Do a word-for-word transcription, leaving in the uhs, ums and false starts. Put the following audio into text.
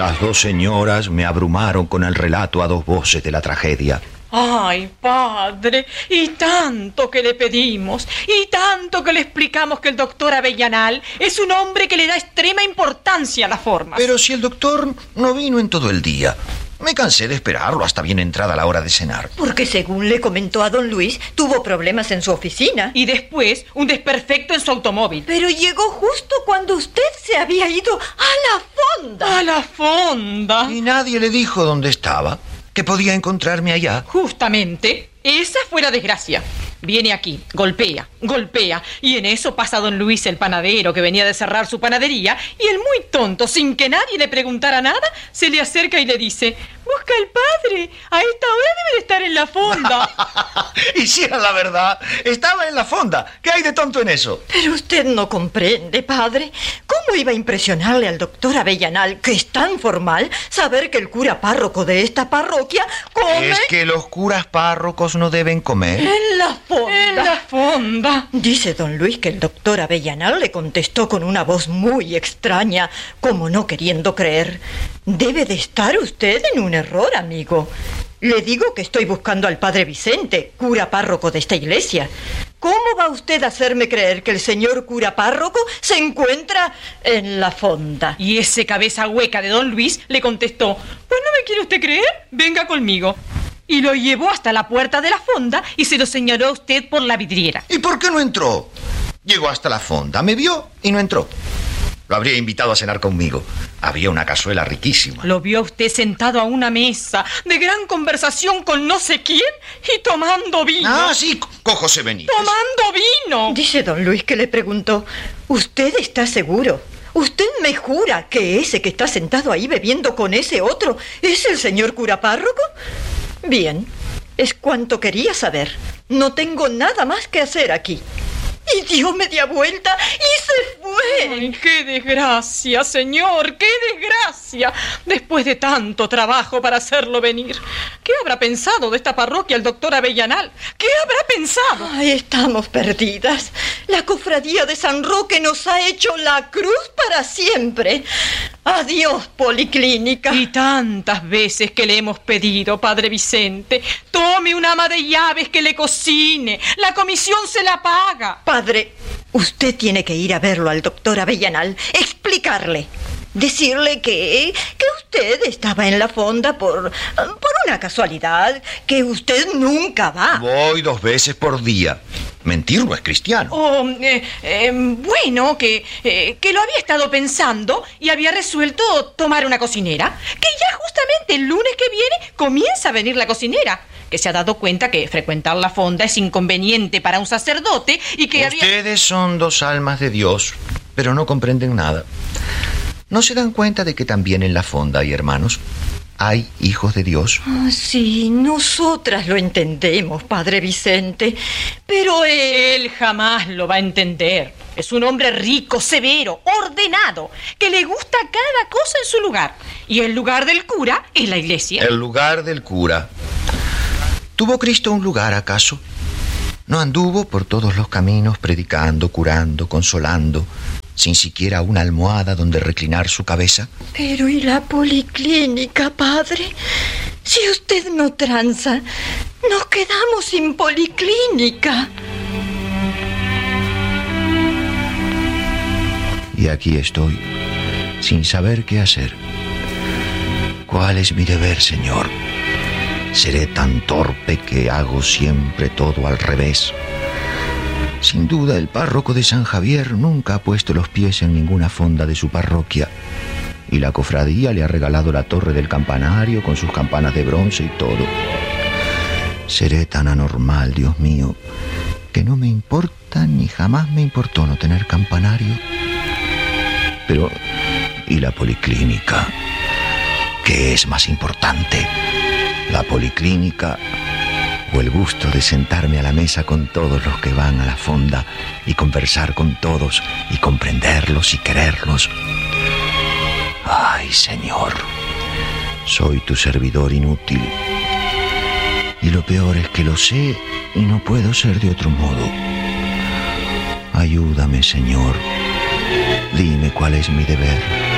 Las dos señoras me abrumaron con el relato a dos voces de la tragedia. Ay, padre, y tanto que le pedimos, y tanto que le explicamos que el doctor Avellanal es un hombre que le da extrema importancia a las formas. Pero si el doctor no vino en todo el día, me cansé de esperarlo hasta bien entrada la hora de cenar. Porque según le comentó a don Luis, tuvo problemas en su oficina. Y después, un desperfecto en su automóvil. Pero llegó justo cuando usted se había ido a la fonda. ¡A la fonda! Y nadie le dijo dónde estaba, que podía encontrarme allá. Justamente, esa fue la desgracia. Viene aquí, golpea, golpea, y en eso pasa don Luis el panadero que venía de cerrar su panadería, y el muy tonto, sin que nadie le preguntara nada, se le acerca y le dice: busca al padre, a esta hora debe de estar en la fonda. Y si era la verdad, estaba en la fonda. ¿Qué hay de tonto en eso? Pero usted no comprende, padre. ¿Cómo iba a impresionarle al doctor Avellanal, que es tan formal, saber que el cura párroco de esta parroquia come... ¿Es que los curas párrocos no deben comer? En la fonda. En la fonda. Dice don Luis que el doctor Avellanal le contestó con una voz muy extraña, como no queriendo creer: debe de estar usted en un error, amigo. Le digo que estoy buscando al padre Vicente, cura párroco de esta iglesia. ¿Cómo va usted a hacerme creer que el señor cura párroco se encuentra en la fonda? Y ese cabeza hueca de don Luis le contestó: pues no me quiere usted creer, venga conmigo. Y lo llevó hasta la puerta de la fonda y se lo señaló a usted por la vidriera. ¿Y por qué no entró? Llegó hasta la fonda, me vio y no entró. Lo habría invitado a cenar conmigo. Había una cazuela riquísima. Lo vio a usted sentado a una mesa de gran conversación con no sé quién y tomando vino. Ah, sí, con José Benítez. ¡Tomando vino! Dice don Luis que le preguntó: ¿usted está seguro? ¿Usted me jura que ese que está sentado ahí bebiendo con ese otro es el señor cura párroco? Bien, es cuanto quería saber. No tengo nada más que hacer aquí. Y dio media vuelta y se fue. Ay, ¡qué desgracia, señor! ¡Qué desgracia! Después de tanto trabajo para hacerlo venir. ¿Qué habrá pensado de esta parroquia el doctor Avellanal? ¿Qué habrá pensado? Ay, estamos perdidas. La cofradía de San Roque nos ha hecho la cruz para siempre. Adiós, policlínica. Y tantas veces que le hemos pedido, padre Vicente, tome un ama de llaves que le cocine. La comisión se la paga. Padre, usted tiene que ir a verlo al doctor Avellanal, explicarle, decirle que, que usted estaba en la fonda por, por una casualidad, que usted nunca va. Voy dos veces por día. Mentir no es cristiano. Oh, eh, eh, bueno, que, eh, que lo había estado pensando y había resuelto tomar una cocinera, que ya justamente el lunes que viene comienza a venir la cocinera, que se ha dado cuenta que frecuentar la fonda es inconveniente para un sacerdote y que había... Ustedes son dos almas de Dios, pero no comprenden nada. ¿No se dan cuenta de que también en la fonda hay hermanos? ¿Hay hijos de Dios? Oh, sí, nosotras lo entendemos, padre Vicente, pero él... Él jamás lo va a entender. Es un hombre rico, severo, ordenado, que le gusta cada cosa en su lugar. Y el lugar del cura es la iglesia. El lugar del cura. ¿Tuvo Cristo un lugar, acaso? ¿No anduvo por todos los caminos predicando, curando, consolando, sin siquiera una almohada donde reclinar su cabeza? Pero ¿y la policlínica, padre? Si usted no tranza, nos quedamos sin policlínica. Y aquí estoy, sin saber qué hacer. ¿Cuál es mi deber, Señor? ¿Seré tan torpe que hago siempre todo al revés? Sin duda, el párroco de San Javier nunca ha puesto los pies en ninguna fonda de su parroquia. Y la cofradía le ha regalado la torre del campanario con sus campanas de bronce y todo. Seré tan anormal, Dios mío, que no me importa ni jamás me importó no tener campanario. Pero, ¿y la policlínica? ¿Qué es más importante? ¿La policlínica o el gusto de sentarme a la mesa con todos los que van a la fonda y conversar con todos y comprenderlos y quererlos? Ay, Señor, soy tu servidor inútil. Y lo peor es que lo sé y no puedo ser de otro modo. Ayúdame, Señor. Dime cuál es mi deber.